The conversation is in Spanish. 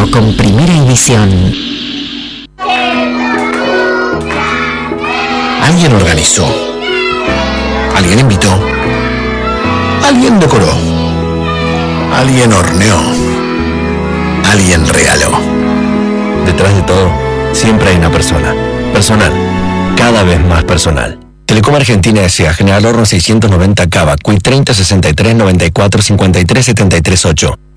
pero con primera edición. Alguien organizó. Alguien invitó. Alguien decoró. Alguien horneó. Alguien regaló. Detrás de todo, siempre hay una persona. Personal. Cada vez más personal. Telecom Argentina S.A. General Horno 690 Cava, Cui 30 63 94 53 73 8.